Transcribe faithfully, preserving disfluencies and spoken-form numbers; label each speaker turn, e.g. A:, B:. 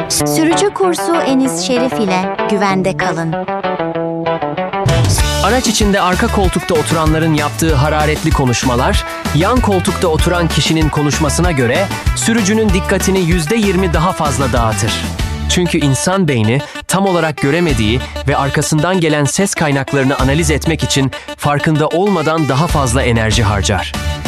A: Sürücü kursu Enis Şerif ile güvende kalın.
B: Araç içinde arka koltukta oturanların yaptığı hararetli konuşmalar, yan koltukta oturan kişinin konuşmasına göre sürücünün dikkatini yüzde yirmi daha fazla dağıtır. Çünkü insan beyni tam olarak göremediği ve arkasından gelen ses kaynaklarını analiz etmek için farkında olmadan daha fazla enerji harcar.